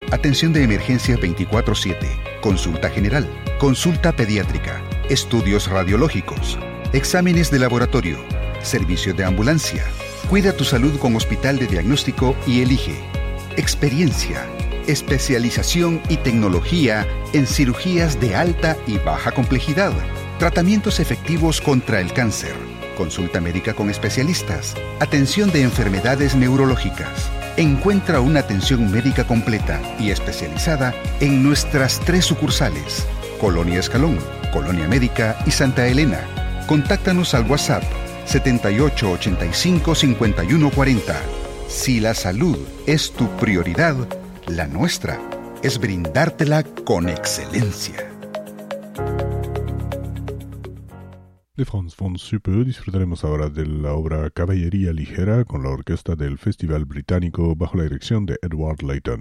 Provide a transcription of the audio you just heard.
Atención de emergencia 24/7. Consulta general. Consulta pediátrica. Estudios radiológicos. Exámenes de laboratorio. Servicio de ambulancia. Cuida tu salud con Hospital de Diagnóstico y Elige. Experiencia, especialización y tecnología en cirugías de alta y baja complejidad. Tratamientos efectivos contra el cáncer. Consulta médica con especialistas. Atención de enfermedades neurológicas. Encuentra una atención médica completa y especializada en nuestras 3 sucursales: Colonia Escalón, Colonia Médica y Santa Elena. Contáctanos al WhatsApp 7885-5140. Si la salud es tu prioridad, la nuestra es brindártela con excelencia. De Franz von Suppe disfrutaremos ahora de la obra Caballería Ligera con la orquesta del Festival Británico bajo la dirección de Edward Layton.